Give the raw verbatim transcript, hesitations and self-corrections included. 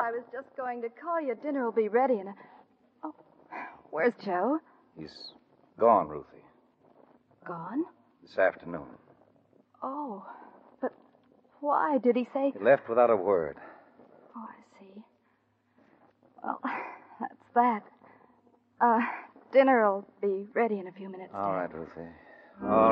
I was just going to call you. Dinner will be ready in a... Oh, where's Joe? He's gone, Ruthie. Gone? This afternoon. Oh, but why? Did he say... He left without a word. Oh, I see. Well, that's that. Uh, dinner will be ready in a few minutes. All Dad. right, Ruthie. All